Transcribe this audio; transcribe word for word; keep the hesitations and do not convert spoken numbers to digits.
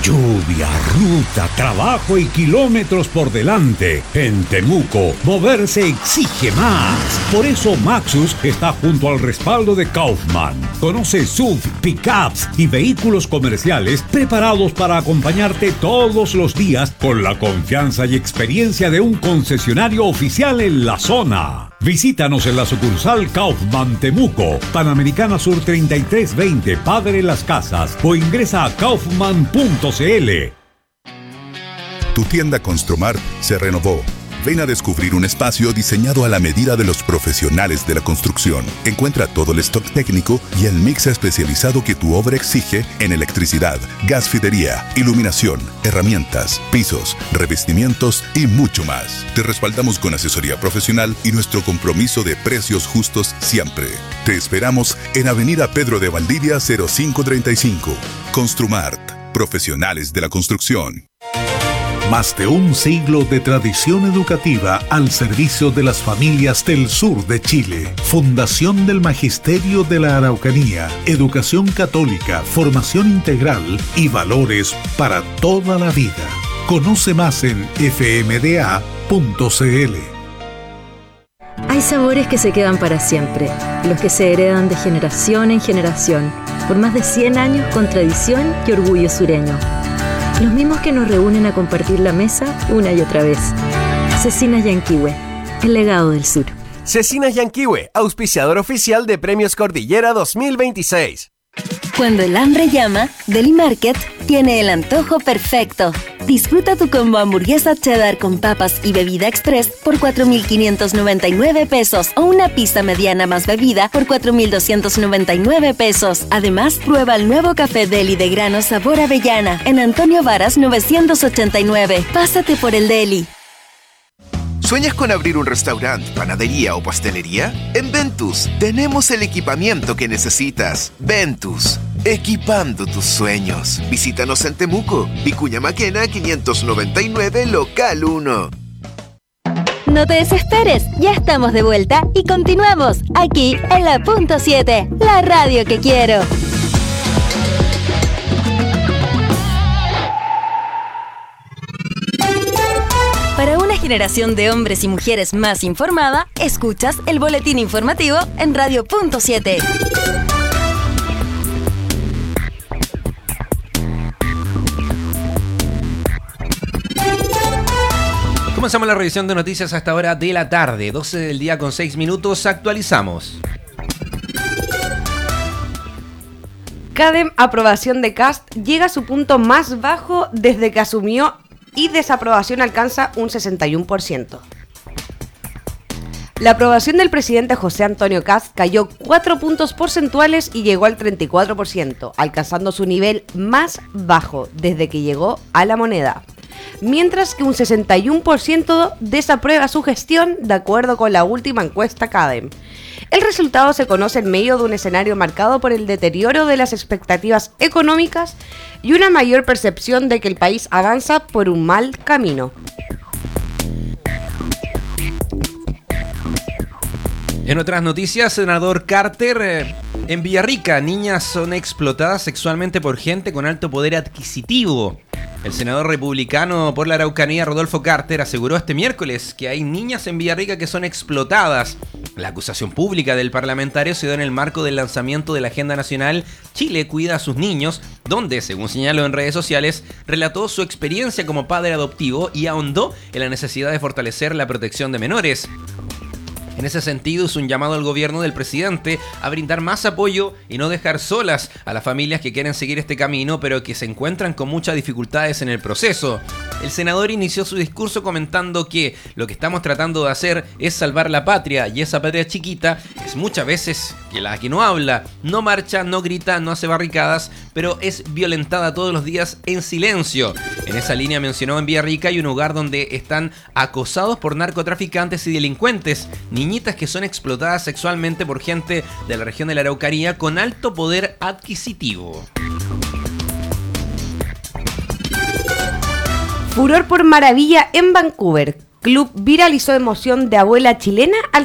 Lluvia, ruta, trabajo y kilómetros por delante. En Temuco, moverse exige más. Por eso Maxus está junto al respaldo de Kaufman. Conoce S U V, pickups y vehículos comerciales preparados para acompañarte todos los días con la confianza y experiencia de un concesionario oficial en la zona. Visítanos en la sucursal Kaufman Temuco, Panamericana Sur treinta y tres veinte, Padre Las Casas, o ingresa a kaufman punto c l. Tu tienda Construmart se renovó. Ven a descubrir un espacio diseñado a la medida de los profesionales de la construcción. Encuentra todo el stock técnico y el mix especializado que tu obra exige en electricidad, gasfidería, iluminación, herramientas, pisos, revestimientos y mucho más. Te respaldamos con asesoría profesional y nuestro compromiso de precios justos siempre. Te esperamos en Avenida Pedro de Valdivia cero cinco treinta y cinco. Construmart, profesionales de la construcción. Más de un siglo de tradición educativa al servicio de las familias del sur de Chile. Fundación del Magisterio de la Araucanía. Educación católica, formación integral y valores para toda la vida. Conoce más en f m d a punto c l. Hay sabores que se quedan para siempre, los que se heredan de generación en generación, por más de cien años con tradición y orgullo sureño. Los mismos que nos reúnen a compartir la mesa una y otra vez. Cecinas Yanquihue, el legado del sur. Cecinas Yanquihue, auspiciador oficial de Premios Cordillera dos mil veintiséis. Cuando el hambre llama, Deli Market tiene el antojo perfecto. Disfruta tu combo hamburguesa cheddar con papas y bebida express por cuatro mil quinientos noventa y nueve pesos o una pizza mediana más bebida por cuatro mil doscientos noventa y nueve pesos. Además, prueba el nuevo café Deli de grano sabor avellana en Antonio Varas novecientos ochenta y nueve. Pásate por el Deli. ¿Sueñas con abrir un restaurante, panadería o pastelería? En Ventus tenemos el equipamiento que necesitas. Ventus, equipando tus sueños. Visítanos en Temuco, Vicuña Maquena quinientos noventa y nueve, local uno. No te desesperes, ya estamos de vuelta y continuamos aquí en la punto siete, la radio que quiero. Para una generación de hombres y mujeres más informada, escuchas el boletín informativo en Radio Punto siete. Comenzamos la revisión de noticias a esta hora de la tarde, doce del día con seis minutos, actualizamos. CADEM, aprobación de Kast, llega a su punto más bajo desde que asumió y desaprobación alcanza un sesenta y uno por ciento. La aprobación del presidente José Antonio Kast cayó cuatro puntos porcentuales y llegó al treinta y cuatro por ciento, alcanzando su nivel más bajo desde que llegó a la moneda. Mientras que un sesenta y uno por ciento desaprueba su gestión, de acuerdo con la última encuesta CADEM. El resultado se conoce en medio de un escenario marcado por el deterioro de las expectativas económicas y una mayor percepción de que el país avanza por un mal camino. En otras noticias, senador Carter, eh, en Villarrica, niñas son explotadas sexualmente por gente con alto poder adquisitivo. El senador republicano por la Araucanía, Rodolfo Carter, aseguró este miércoles que hay niñas en Villarrica que son explotadas. La acusación pública del parlamentario se dio en el marco del lanzamiento de la Agenda Nacional Chile Cuida a sus Niños, donde, según señaló en redes sociales, relató su experiencia como padre adoptivo y ahondó en la necesidad de fortalecer la protección de menores. En ese sentido, es un llamado al gobierno del presidente a brindar más apoyo y no dejar solas a las familias que quieren seguir este camino, pero que se encuentran con muchas dificultades en el proceso. El senador inició su discurso comentando que lo que estamos tratando de hacer es salvar la patria, y esa patria chiquita es muchas veces la que no habla, no marcha, no grita, no hace barricadas, pero es violentada todos los días en silencio. En esa línea mencionó en Villarrica hay un hogar donde están acosados por narcotraficantes y delincuentes, niñitas que son explotadas sexualmente por gente de la región de la Araucanía con alto poder adquisitivo. Furor por maravilla en Vancouver. Club viralizó emoción de abuela chilena al